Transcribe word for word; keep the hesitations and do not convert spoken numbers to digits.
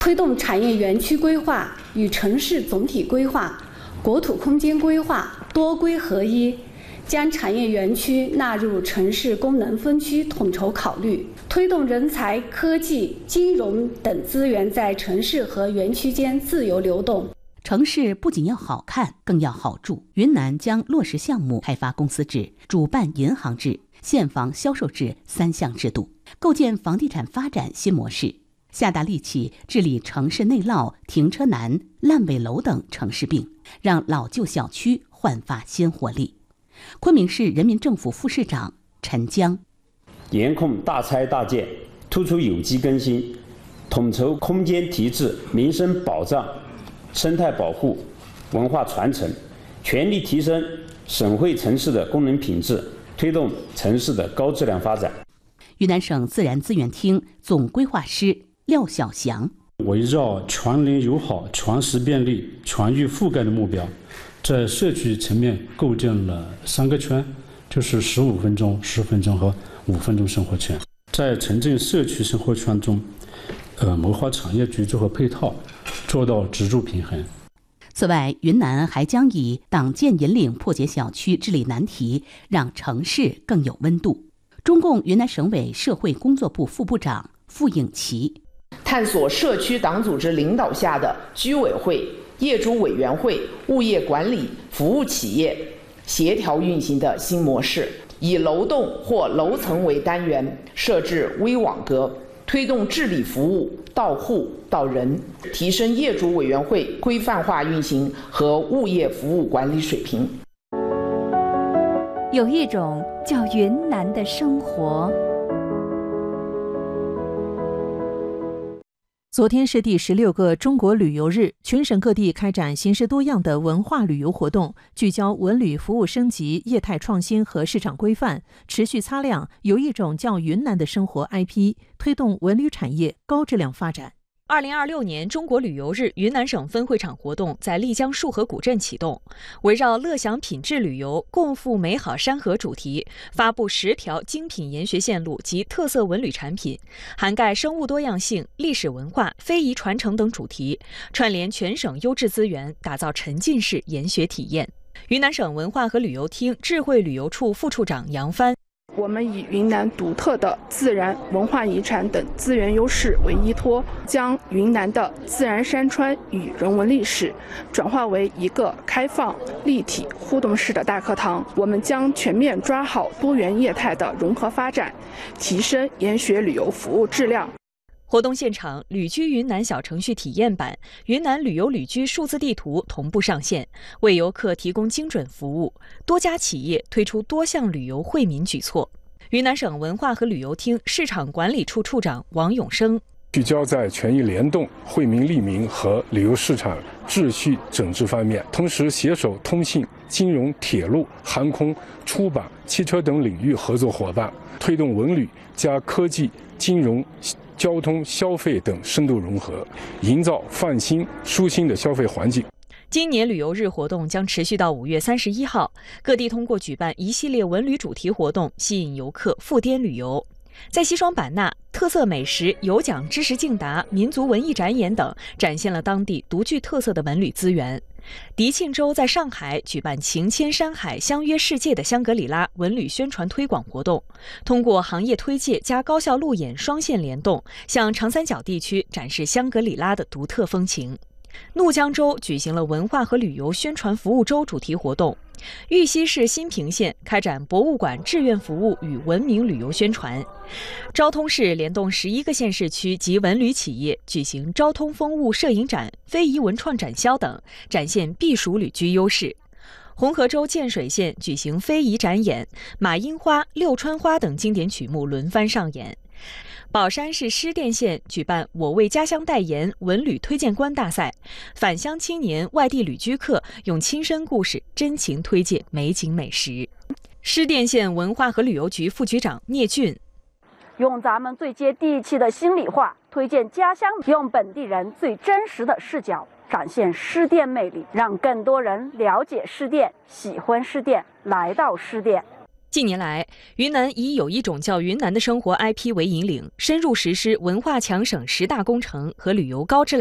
推动产业园区规划与城市总体规划、国土空间规划多规合一，将产业园区纳入城市功能分区统筹考虑，推动人才、科技、金融等资源在城市和园区间自由流动。 城市不仅要好看，更要好住。云南将落实项目开发公司制、主办银行制、现房销售制三项制度，构建房地产发展新模式，下大力气治理城市内涝、停车难、烂尾楼等城市病，让老旧小区焕发新活力。昆明市人民政府副市长陈江： 严控大拆大建，突出有机更新，统筹空间提质、民生保障、生态保护、文化传承，全力提升省会城市的功能品质，推动城市的高质量发展。 云南省自然资源厅总规划师廖小祥： 围绕全邻友好、全时便利、全域覆盖的目标，在社区层面构建了三个圈，就是十五分钟、十分钟和五分钟生活圈。在城镇社区生活圈中，呃，谋划产业居住和配套，做到植住平衡。 此外，云南还将以党建引领破解小区治理难题，让城市更有温度。中共云南省委社会工作部副部长傅颖琪： 探索社区党组织领导下的居委会、业主委员会、物业管理服务企业协调运行的新模式，以楼栋或楼层为单元，设置微网格，推动治理服务到户到人，提升业主委员会规范化运行和物业服务管理水平。 有一种叫云南的生活。 昨天是第十六个中国旅游日，全省各地开展形式多样的文化旅游活动，聚焦文旅服务升级、业态创新和市场规范，持续擦亮有一种叫云南的生活 I P， 推动文旅产业高质量发展。 二零二六年中国旅游日云南省分会场活动在丽江束河古镇启动，围绕乐享品质旅游、共赴美好山河主题，发布十条精品研学线路及特色文旅产品，涵盖生物多样性、历史文化、非遗传承等主题，串联全省优质资源，打造沉浸式研学体验。云南省文化和旅游厅智慧旅游处副处长杨帆： 我们以云南独特的自然文化遗产等资源优势为依托，将云南的自然山川与人文历史转化为一个开放、立体、互动式的大课堂。我们将全面抓好多元业态的融合发展，提升研学旅游服务质量。 活动现场，旅居云南小程序体验版、云南旅游旅居数字地图同步上线，为游客提供精准服务。多家企业推出多项旅游惠民举措。云南省文化和旅游厅市场管理处处长王永生： 聚焦在权益联动、惠民利民和旅游市场秩序整治方面，同时携手通信、金融、铁路、航空、出版、汽车等领域合作伙伴，推动文旅加科技、金融、交通、消费等深度融合，营造放心、舒心的消费环境。 今年旅游日活动将持续到五月三十一号，各地通过举办一系列文旅主题活动，吸引游客赴滇旅游。在西双版纳，特色美食、有奖知识竞答、民族文艺展演等，展现了当地独具特色的文旅资源。迪庆州在上海举办情牵山海、相约世界的香格里拉文旅宣传推广活动，通过行业推介加高校路演双线联动，向长三角地区展示香格里拉的独特风情。怒江州举行了文化和旅游宣传服务周主题活动，玉溪市新平县开展博物馆志愿服务与文明旅游宣传，昭通市联动十一个县市区及文旅企业举行昭通风物摄影展、非遗文创展销等，展现避暑旅居优势。红河州建水县举行非遗展演，马樱花、六川花等经典曲目轮番上演。宝山市施甸县举办“我为家乡代言”文旅推荐官大赛，返乡青年、外地旅居客用亲身故事真情推荐美景美食。施甸县文化和旅游局副局长聂俊： 用咱们最接地气的心里话推荐家乡，用本地人最真实的视角展现施甸魅力，让更多人了解施甸、喜欢施甸、来到施甸。 近年来，云南以有一种叫云南的生活 I P 为引领，深入实施文化强省十大工程和旅游高质量